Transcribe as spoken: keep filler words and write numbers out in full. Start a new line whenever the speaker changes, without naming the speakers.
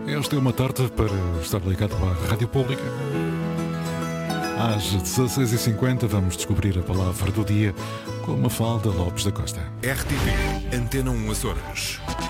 Esta é uma tarde para estar ligado à Rádio Pública. Às dezasseis e cinquenta vamos descobrir a palavra do dia com Mafalda Lopes da Costa.
R T P Antena um Açores.